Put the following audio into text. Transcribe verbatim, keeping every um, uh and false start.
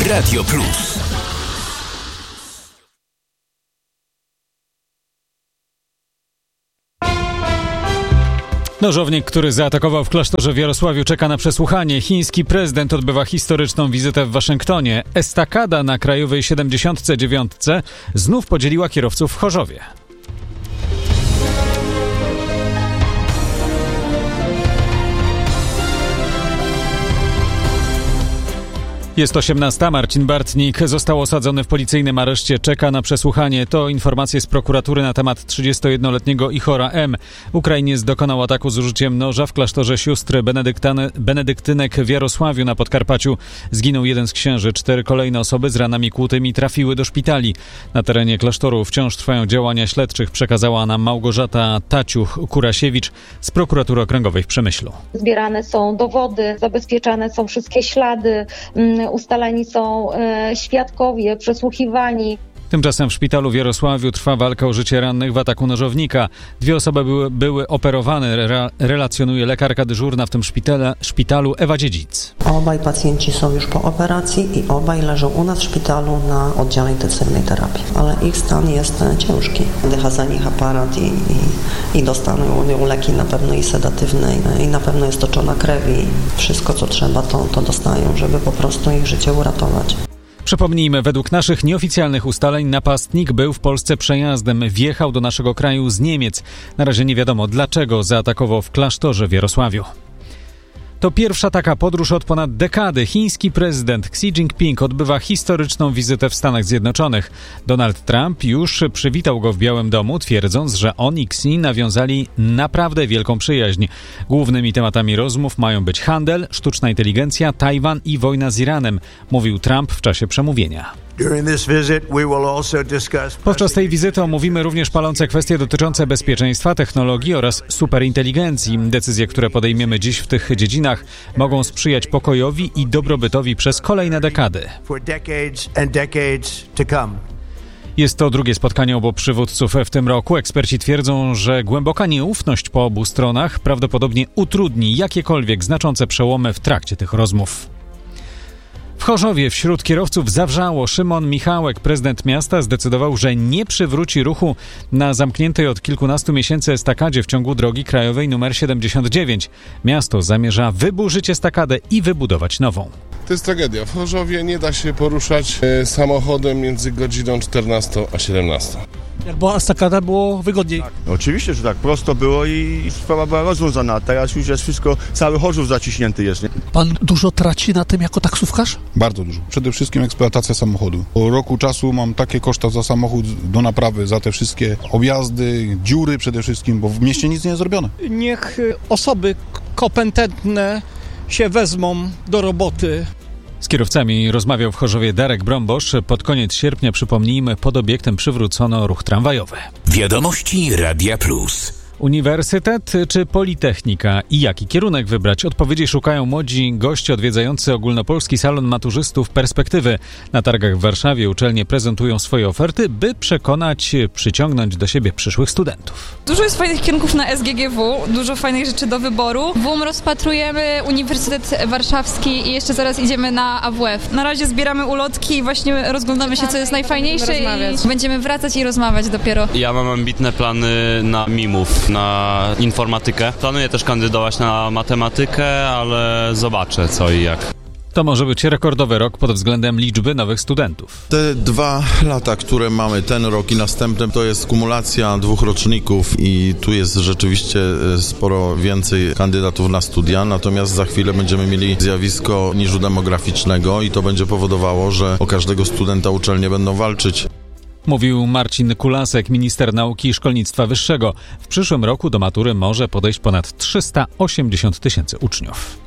Radio Plus. Nożownik, który zaatakował w klasztorze w Jarosławiu, czeka na przesłuchanie. Chiński prezydent odbywa historyczną wizytę w Waszyngtonie. Estakada na Krajowej siedemdziesiątce dziewiątce znów podzieliła kierowców w Chorzowie. Jest osiemnasta. Marcin Bartnik został osadzony w policyjnym areszcie. Czeka na przesłuchanie. To informacje z prokuratury na temat trzydziestojednoletniego Ihora M. Ukrainiec dokonał ataku z użyciem noża w klasztorze sióstr benedyktynek w Jarosławiu na Podkarpaciu. Zginął jeden z księży. Cztery kolejne osoby z ranami kłutymi trafiły do szpitali. Na terenie klasztoru wciąż trwają działania śledczych, przekazała nam Małgorzata Taciuch-Kurasiewicz z prokuratury okręgowej w Przemyślu. Zbierane są dowody, zabezpieczane są wszystkie ślady, ustaleni są e, świadkowie, przesłuchiwani. Tymczasem w szpitalu w Jarosławiu trwa walka o życie rannych w ataku nożownika. Dwie osoby były, były operowane, re, relacjonuje lekarka dyżurna w tym szpitale, szpitalu Ewa Dziedzic. Obaj pacjenci są już po operacji i obaj leżą u nas w szpitalu na oddziale intensywnej terapii. Ale ich stan jest ciężki. Dycha za nich aparat i, i, i dostaną leki na pewno i sedatywne i na pewno jest toczona krew i wszystko co trzeba to, to dostają, żeby po prostu ich życie uratować. Przypomnijmy, według naszych nieoficjalnych ustaleń napastnik był w Polsce przejazdem. Wjechał do naszego kraju z Niemiec. Na razie nie wiadomo, dlaczego zaatakował w klasztorze w Jarosławiu. To pierwsza taka podróż od ponad dekady. Chiński prezydent Xi Jinping odbywa historyczną wizytę w Stanach Zjednoczonych. Donald Trump już przywitał go w Białym Domu, twierdząc, że on i Xi nawiązali naprawdę wielką przyjaźń. Głównymi tematami rozmów mają być handel, sztuczna inteligencja, Tajwan i wojna z Iranem, mówił Trump w czasie przemówienia. Podczas tej wizyty omówimy również palące kwestie dotyczące bezpieczeństwa, technologii oraz superinteligencji. Decyzje, które podejmiemy dziś w tych dziedzinach, mogą sprzyjać pokojowi i dobrobytowi przez kolejne dekady. Jest to drugie spotkanie obu przywódców w tym roku. Eksperci twierdzą, że głęboka nieufność po obu stronach prawdopodobnie utrudni jakiekolwiek znaczące przełomy w trakcie tych rozmów. W Chorzowie wśród kierowców zawrzało. Szymon Michałek, prezydent miasta, zdecydował, że nie przywróci ruchu na zamkniętej od kilkunastu miesięcy estakadzie w ciągu drogi krajowej nr siedemdziesiąt dziewięć. Miasto zamierza wyburzyć estakadę i wybudować nową. To jest tragedia. W Chorzowie nie da się poruszać e, samochodem między godziną czternastą a siedemnastą. Jak była estakada, było wygodniej. Tak, oczywiście, że tak. Prosto było i sprawa była rozwiązana. Teraz już jest wszystko, cały Chorzów zaciśnięty jest. Nie? Pan dużo traci na tym jako taksówkarz? Bardzo dużo. Przede wszystkim eksploatacja samochodu. Po roku czasu mam takie koszta za samochód do naprawy, za te wszystkie objazdy, dziury przede wszystkim, bo w mieście nic nie jest zrobione. Niech osoby kompetentne się wezmą do roboty. Z kierowcami rozmawiał w Chorzowie Darek Brombosz. Pod koniec sierpnia, przypomnijmy, pod obiektem przywrócono ruch tramwajowy. Wiadomości Radia Plus. Uniwersytet czy Politechnika i jaki kierunek wybrać? Odpowiedzi szukają młodzi goście odwiedzający ogólnopolski salon maturzystów Perspektywy. Na targach w Warszawie uczelnie prezentują swoje oferty, by przekonać, przyciągnąć do siebie przyszłych studentów. Dużo jest fajnych kierunków na S G G W, dużo fajnych rzeczy do wyboru. W U M rozpatrujemy Uniwersytet Warszawski i jeszcze zaraz idziemy na A W F. Na razie zbieramy ulotki i właśnie rozglądamy się, co jest najfajniejsze i będziemy wracać i rozmawiać dopiero. Ja mam ambitne plany na mimów, na informatykę. Planuję też kandydować na matematykę, ale zobaczę co i jak. To może być rekordowy rok pod względem liczby nowych studentów. Te dwa lata, które mamy, ten rok i następny, to jest kumulacja dwóch roczników i tu jest rzeczywiście sporo więcej kandydatów na studia, natomiast za chwilę będziemy mieli zjawisko niżu demograficznego i to będzie powodowało, że o każdego studenta uczelnie będą walczyć. Mówił Marcin Kulasek, minister nauki i szkolnictwa wyższego. W przyszłym roku do matury może podejść ponad trzysta osiemdziesiąt tysięcy uczniów.